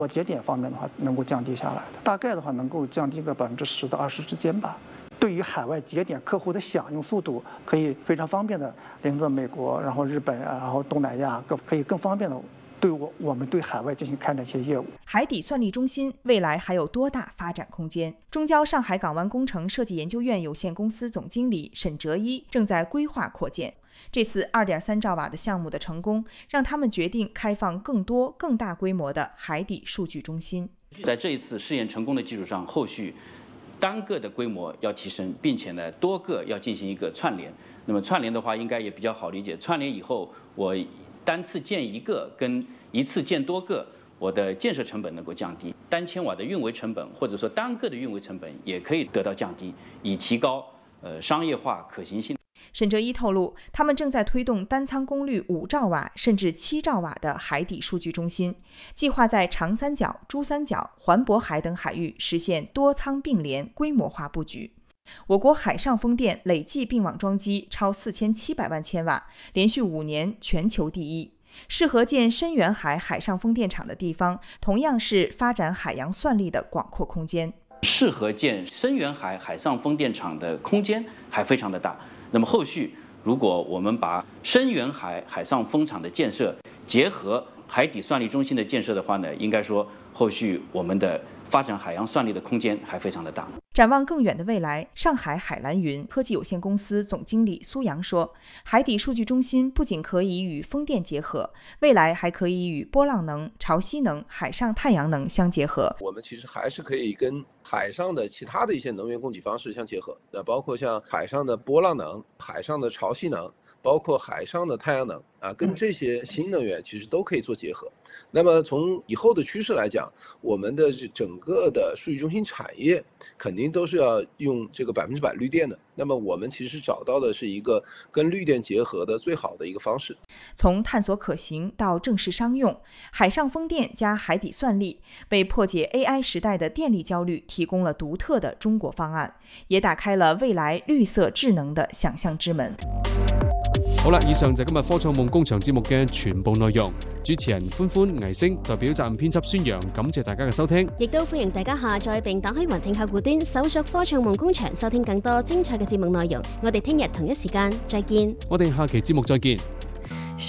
节点方面的话，能够降低下来的，大概的话能够降低个10%到20%之间吧。对于海外节点客户的响应速度，可以非常方便的连着美国，然后日本啊，然后东南亚，可以更方便的对我们对海外进行开展一些业务。 海底算力中心未来还有多大发展空间？中交上海港湾工程设计研究院有限公司总经理沈哲一正在规划扩建。这次2.3兆瓦的项目的成功，让他们决定开放更多、更大规模的海底数据中心。 在这一次试验成功的基础上，后续单个的规模要提升，并且呢，多个要进行一个串联。那么串联的话，应该也比较好理解。串联以后，我单次建一个跟一次建多个，我的建设成本能够降低，单千瓦的运维成本或者说单个的运维成本也可以得到降低，以提高商业化可行性。 沈哲一透露，他们正在推动单舱功率5兆瓦甚至7兆瓦的海底数据中心，计划在长三角、珠三角、环渤海等海域实现多舱并联规模化布局。我国海上风电累计并网装机超4700万千瓦，连续5年全球第一。适合建深远海海上风电场的地方，同样是发展海洋算力的广阔空间。 适合建深远海海上风电场的空间还非常的大。那么后续，如果我们把深远海海上风场的建设结合海底算力中心的建设的话呢，应该说后续我们的发展海洋算力的空间还非常的大。 展望更远的未来，上海海蓝云科技有限公司总经理苏阳说，海底数据中心不仅可以与风电结合，未来还可以与波浪能、潮汐能、海上太阳能相结合。 我们其实还是可以跟海上的其他的一些能源供给方式相结合，包括像海上的波浪能、海上的潮汐能，包括海上的太阳能啊，跟这些新能源其实都可以做结合。那么从以后的趋势来讲，我们的整个的数据中心产业肯定都是要用这个100%绿电的。那么我们其实找到的是一个跟绿电结合的最好的一个方式。 从探索可行到正式商用，海上风电加海底算力，为破解 AI 时代的电力焦虑提供了独特的中国方案，也打开了未来绿色智能的想象之门。 好啦，以上就今日科創夢工場節目嘅全部內容。主持人歡歡、倪星代表責任編輯孫陽，感謝大家嘅收聽。 亦都歡迎大家下載並打開雲聽客戶端，搜索科創夢工場，收聽更多精彩嘅節目內容。我哋聽日同一時間再見。 我哋下期節目再見。